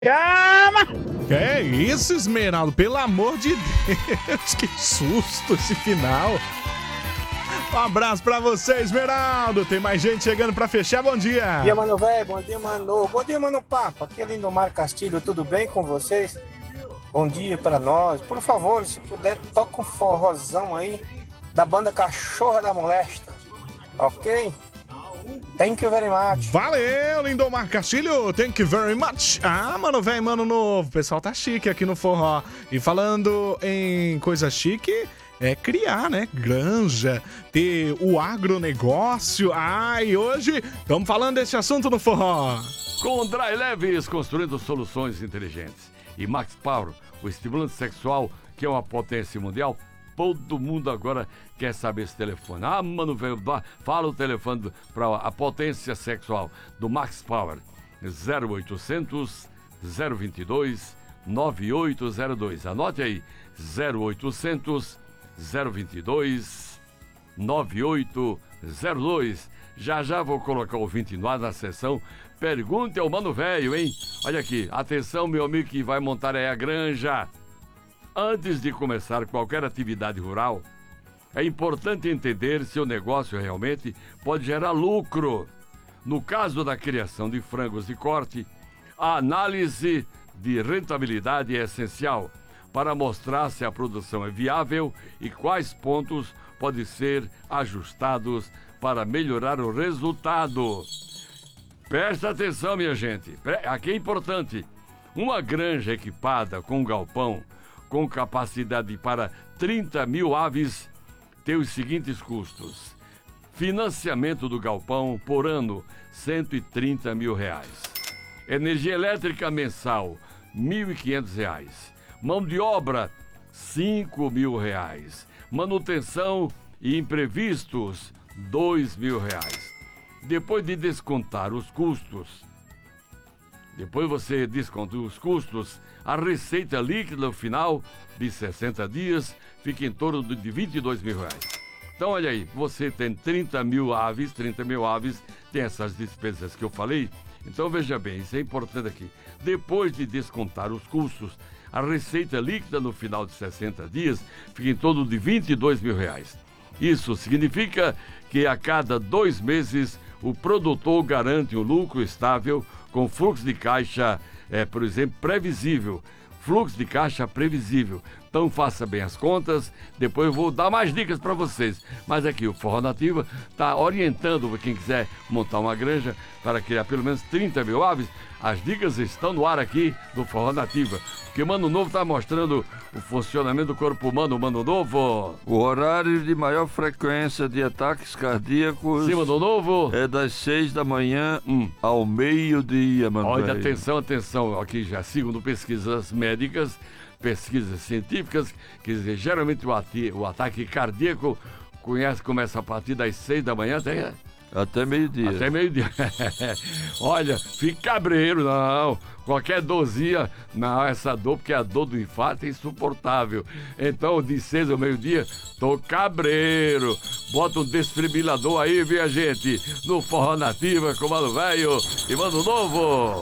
Calma! Que é isso, Esmeraldo? Pelo amor de Deus, que susto esse final. Um abraço pra você, Esmeraldo. Tem mais gente chegando pra fechar. Bom Bom dia, dia. mano velho. Bom dia, mano. Bom dia, mano Papa. Aqui é Lindomar Castilho. Tudo bem com vocês? Bom dia pra nós. Por favor, se puder, toca um forrozão aí da banda Cachorra da Molesta. Ok? Thank you very much. Valeu, Lindomar Castilho. Thank you very much. Ah, mano velho, mano novo. O pessoal tá chique aqui no forró. E falando em coisa chique, é criar, né? Granja, ter o agronegócio. E hoje estamos falando desse assunto no forró. Com Dry Leves, construindo soluções inteligentes. E Max Power, o estimulante sexual, que é uma potência mundial. Todo mundo agora quer saber esse telefone. Mano, velho, fala o telefone para a potência sexual do Max Power. 0800 022 9802. Anote aí, 0800 022 9802. Já vou colocar o ouvinte no ar na sessão. Pergunte ao Mano Velho, hein? Olha aqui, atenção, meu amigo que vai montar aí a granja. Antes de começar qualquer atividade rural, é importante entender se o negócio realmente pode gerar lucro. No caso da criação de frangos de corte, a análise de rentabilidade é essencial para mostrar se a produção é viável e quais pontos podem ser ajustados para melhorar o resultado. Presta atenção, minha gente. Aqui é importante. Uma granja equipada com um galpão com capacidade para 30 mil aves tem os seguintes custos. Financiamento do galpão por ano, R$130 mil. Energia elétrica mensal, R$1.500. Mão de obra, R$5 mil. Manutenção e imprevistos, R$2.000. Depois de descontar os custos, depois você desconta os custos, a receita líquida no final de 60 dias fica em torno de R$22 mil. Então, olha aí, você tem 30 mil aves, tem essas despesas que eu falei. Então, veja bem, isso é importante aqui. Depois de descontar os custos, a receita líquida no final de 60 dias fica em torno de R$22 mil. Isso significa que a cada 2 meses o produtor garante um lucro estável com fluxo de caixa, por exemplo, previsível. Fluxo de caixa previsível. Então faça bem as contas, depois eu vou dar mais dicas para vocês. Mas aqui o Forró Nativa está orientando quem quiser montar uma granja para criar pelo menos 30 mil aves. As dicas estão no ar aqui do Forró Nativa. Porque o Mano Novo está mostrando o funcionamento do corpo humano, o Mano Novo. O horário de maior frequência de ataques cardíacos Sim, Mano Novo. é das 6 da manhã ao meio-dia, mano. Olha, velho. atenção, aqui já segundo pesquisas médicas, pesquisas científicas, que geralmente o ataque cardíaco começa a partir das 6 da manhã Até meio-dia. até meio-dia. Olha, fique cabreiro, não. Qualquer dorzinha, não, essa dor, porque a dor do infarto é insuportável. Então, de 6 ao meio-dia, tô cabreiro. Bota um desfibrilador aí, minha gente, no Forró Nativa com Mano Velho e Mano Novo.